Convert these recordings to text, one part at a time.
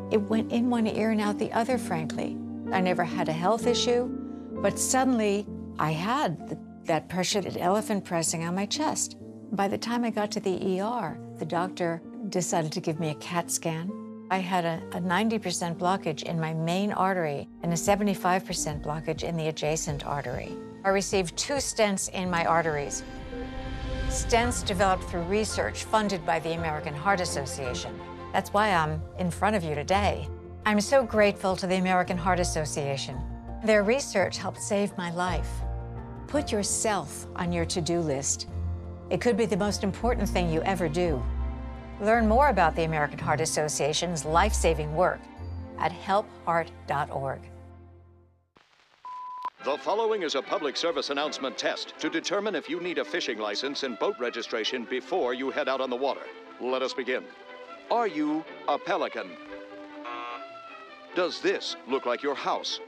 It went in one ear and out the other, frankly. I never had a health issue, but suddenly I had that pressure, that elephant pressing on my chest. By the time I got to the ER, the doctor decided to give me a CAT scan. I had a 90% blockage in my main artery and a 75% blockage in the adjacent artery. I received 2 stents in my arteries. Stents developed through research funded by the American Heart Association. That's why I'm in front of you today. I'm so grateful to the American Heart Association. Their research helped save my life. Put yourself on your to-do list. It could be the most important thing you ever do. Learn more about the American Heart Association's life-saving work at helpheart.org. The following is a public service announcement test to determine if you need a fishing license and boat registration before you head out on the water. Let us begin. Are you a pelican? Does this look like your house?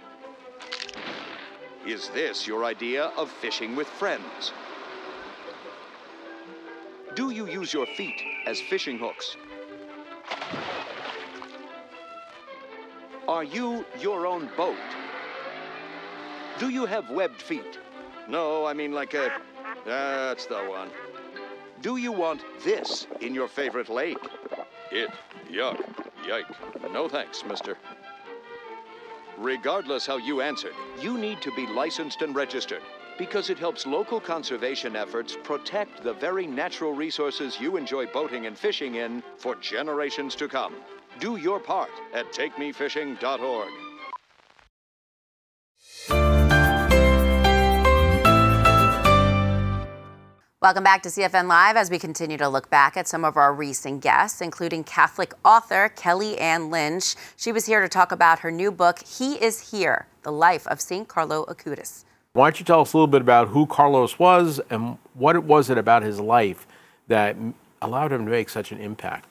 Is this your idea of fishing with friends? Do you use your feet as fishing hooks? Are you your own boat? Do you have webbed feet? No, I mean like a... That's the one. Do you want this in your favorite lake? Yuck, yike. No thanks, mister. Regardless how you answered, you need to be licensed and registered because it helps local conservation efforts protect the very natural resources you enjoy boating and fishing in for generations to come. Do your part at takemefishing.org. Welcome back to CFN Live as we continue to look back at some of our recent guests, including Catholic author Kelly Ann Lynch. She was here to talk about her new book, He Is Here, The Life of St. Carlo Acutis. Why don't you tell us a little bit about who Carlos was and what it was about his life that allowed him to make such an impact?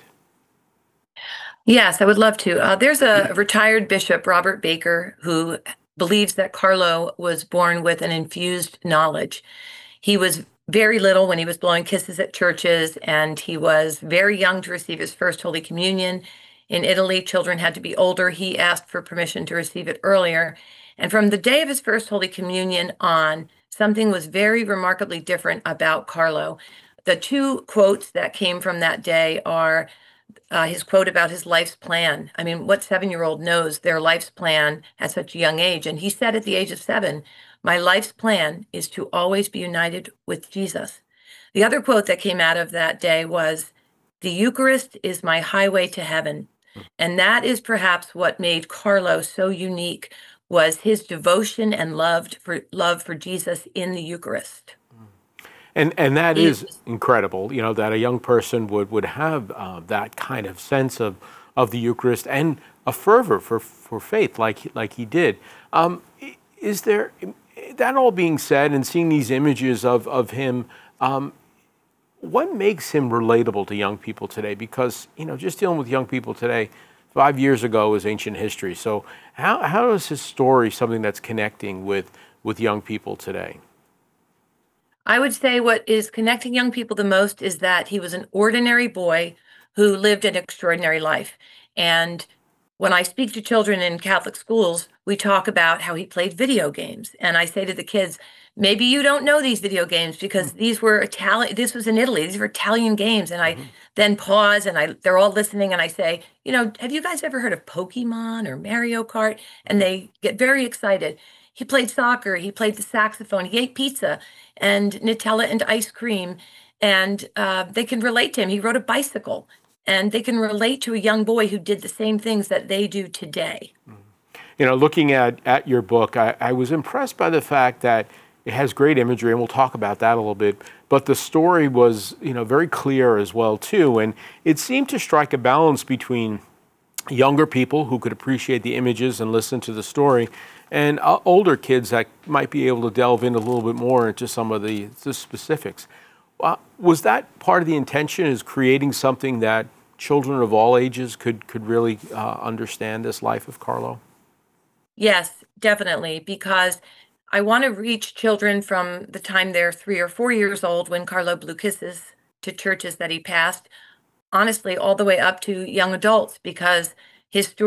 Yes, I would love to. There's a retired bishop, Robert Baker, who believes that Carlo was born with an infused knowledge. He was very little when he was blowing kisses at churches, and he was very young to receive his first Holy Communion. In Italy, children had to be older. He asked for permission to receive it earlier. And from the day of his first Holy Communion on, something was very remarkably different about Carlo. The 2 quotes that came from that day are his quote about his life's plan. I mean, what 7-year-old knows their life's plan at such a young age? And he said at the age of 7, "My life's plan is to always be united with Jesus." The other quote that came out of that day was, "The Eucharist is my highway to heaven." And that is perhaps what made Carlo so unique, was his devotion and love for Jesus in the Eucharist. And that is incredible, you know, that a young person would have that kind of sense of the Eucharist and a fervor for faith like he did. Is there, that all being said and seeing these images of him, what makes him relatable to young people today? Because, you know, just dealing with young people today, 5 years ago was ancient history. So how is his story something that's connecting with young people today? I would say what is connecting young people the most is that he was an ordinary boy who lived an extraordinary life. And when I speak to children in Catholic schools, we talk about how he played video games. And I say to the kids, maybe you don't know these video games because these were Italian, this was in Italy, these were Italian games. And I then pause and they're all listening and I say, you know, have you guys ever heard of Pokemon or Mario Kart? And they get very excited. He played soccer, he played the saxophone, he ate pizza and Nutella and ice cream. And they can relate to him. He rode a bicycle. And they can relate to a young boy who did the same things that they do today. You know, looking at your book, I was impressed by the fact that it has great imagery, and we'll talk about that a little bit, but the story was, you know, very clear as well, too. And it seemed to strike a balance between younger people who could appreciate the images and listen to the story, and older kids that might be able to delve in a little bit more into some of the specifics. Was that part of the intention, is creating something that children of all ages could really understand this life of Carlo? Yes, definitely, because I want to reach children from the time they're 3 or 4 years old when Carlo blew kisses to churches that he passed, honestly, all the way up to young adults, because his story